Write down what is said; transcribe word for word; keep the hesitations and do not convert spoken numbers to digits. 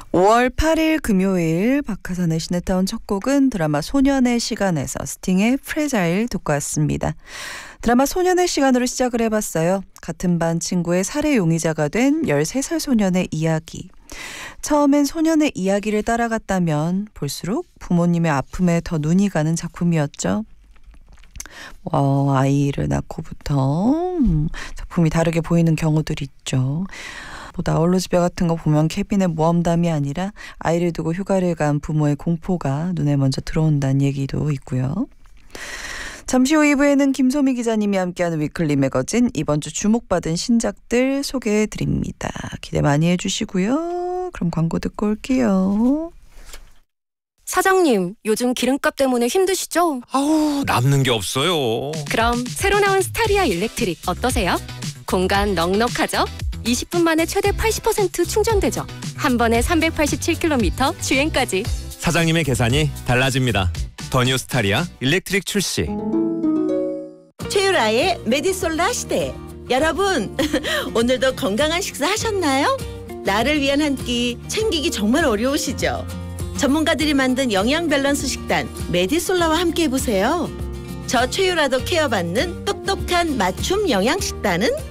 오월 팔일 금요일 박하선의 시네타운 첫 곡은 드라마 소년의 시간에서 스팅의 프레자일 듣고 왔습니다. 드라마 소년의 시간으로 시작을 해봤어요. 같은 반 친구의 살해 용의자가 된 열세 살 소년의 이야기. 처음엔 소년의 이야기를 따라갔다면 볼수록 부모님의 아픔에 더 눈이 가는 작품이었죠. 어, 아이를 낳고부터 작품이 다르게 보이는 경우들이 있죠. 뭐 나홀로 집에 같은 거 보면 케빈의 모험담이 아니라 아이를 두고 휴가를 간 부모의 공포가 눈에 먼저 들어온다는 얘기도 있고요. 잠시 후 이 부에는 김소미 기자님이 함께하는 위클리 매거진, 이번 주 주목받은 신작들 소개해드립니다. 기대 많이 해주시고요. 그럼 광고 듣고 올게요. 사장님, 요즘 기름값 때문에 힘드시죠? 아우, 남는 게 없어요. 그럼 새로 나온 스타리아 일렉트릭 어떠세요? 공간 넉넉하죠? 이십 분 만에 최대 팔십 퍼센트 충전되죠. 한 번에 삼백팔십칠 킬로미터 주행까지. 사장님의 계산이 달라집니다. 더 뉴 스타리아 일렉트릭 출시. 최유라의 메디솔라 시대. 여러분, 오늘도 건강한 식사 하셨나요? 나를 위한 한 끼 챙기기 정말 어려우시죠? 전문가들이 만든 영양 밸런스 식단 메디솔라와 함께 해보세요. 저 최유라도 케어받는 똑똑한 맞춤 영양 식단은